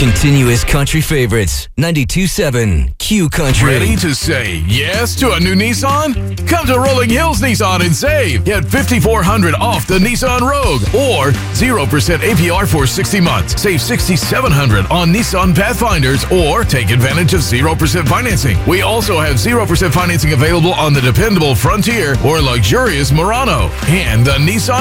Continuous country favorites. 92.7 Q Country. Ready to say yes to a new Nissan? Come to Rolling Hills Nissan and save. Get $5,400 off the Nissan Rogue or 0% APR for 60 months. Save $6,700 on Nissan Pathfinders or take advantage of 0% financing. We also have 0% financing available on the dependable Frontier or luxurious Murano and the Nissan